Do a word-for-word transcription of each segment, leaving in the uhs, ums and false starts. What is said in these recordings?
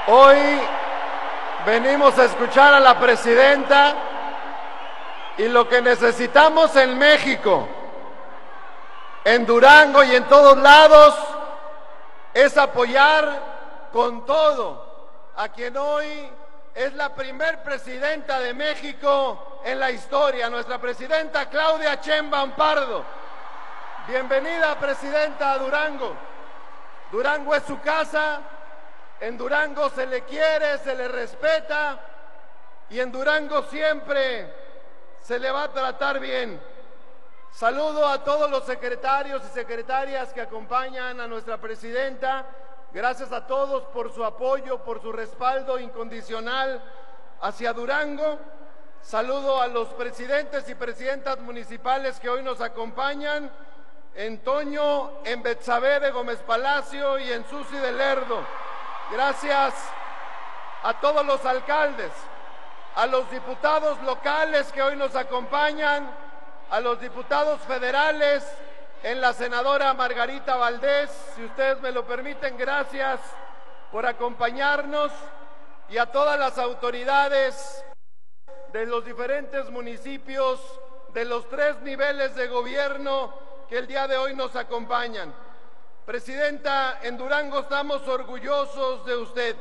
Hoy venimos a escuchar a la presidenta y lo que necesitamos en México, en Durango y en todos lados, es apoyar con todo a quien hoy es la primer presidenta de México en la historia, nuestra presidenta Claudia Sheinbaum Pardo. Bienvenida, presidenta, a Durango. Durango es su casa, en Durango se le quiere, se le respeta y en Durango siempre se le va a tratar bien. Saludo a todos los secretarios y secretarias que acompañan a nuestra presidenta. Gracias a todos por su apoyo, por su respaldo incondicional hacia Durango. Saludo a los presidentes y presidentas municipales que hoy nos acompañan, en Toño, en Betsabé de Gómez Palacio y en Susi de Lerdo. Gracias a todos los alcaldes, a los diputados locales que hoy nos acompañan, a los diputados federales, en la senadora Margarita Valdés, si ustedes me lo permiten, gracias por acompañarnos, y a todas las autoridades de los diferentes municipios, de los tres niveles de gobierno que el día de hoy nos acompañan. Presidenta, en Durango estamos orgullosos de usted.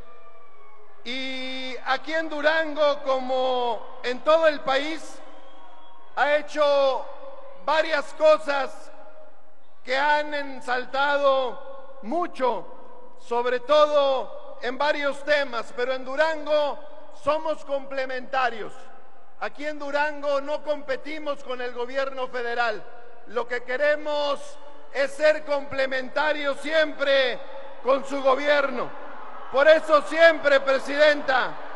Y aquí en Durango, como en todo el país, ha hecho varias cosas que han ensaltado mucho, sobre todo en varios temas, pero en Durango somos complementarios. Aquí en Durango no competimos con el gobierno federal. Lo que queremos es ser complementarios siempre con su gobierno. Por eso siempre, presidenta,